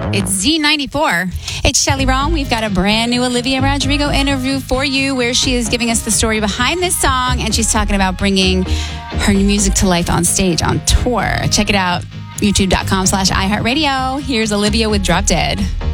It's Z94. It's Shelly Rome. We've got a brand new Olivia Rodrigo interview for you where she is giving us the story behind this song, and she's talking about bringing her new music to life on stage, on tour. Check it out, youtube.com/iHeartRadio. Here's Olivia with Drop Dead.